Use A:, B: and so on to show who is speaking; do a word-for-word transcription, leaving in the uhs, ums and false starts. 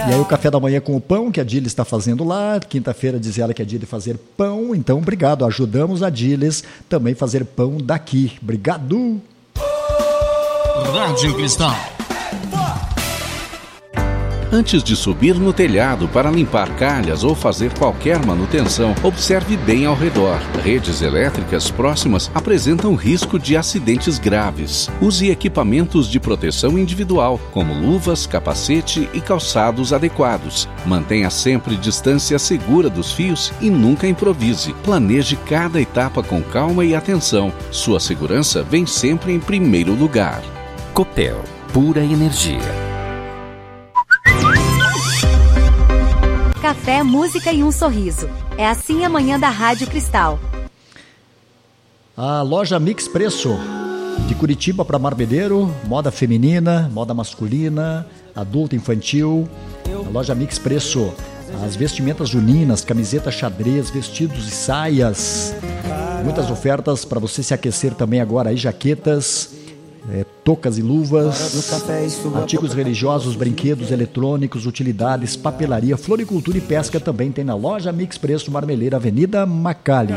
A: E aí o café da manhã com o pão que a Diles está fazendo lá. Quinta-feira diz ela que é dia de fazer pão. Então, obrigado. Ajudamos a Diles também fazer pão daqui. Obrigado.
B: Rádio Cristal.
C: Antes de subir no telhado para limpar calhas ou fazer qualquer manutenção, observe bem ao redor. Redes elétricas próximas apresentam risco de acidentes graves. Use equipamentos de proteção individual, como luvas, capacete e calçados adequados. Mantenha sempre distância segura dos fios e nunca improvise. Planeje cada etapa com calma e atenção. Sua segurança vem sempre em primeiro lugar.
D: Copel, pura energia.
E: Café, música e um sorriso. É assim a manhã da Rádio Cristal.
A: A loja Mix Preço, de Curitiba para Marmedeiro, moda feminina, moda masculina, adulta, infantil. A loja Mix Preço, as vestimentas juninas, camisetas xadrez, vestidos e saias. Muitas ofertas para você se aquecer também agora aí, jaquetas, É, tocas e luvas, artigos religiosos, brinquedos eletrônicos, utilidades, papelaria, floricultura e pesca também tem na loja Mix Preço, Marmeleira, Avenida Macalli.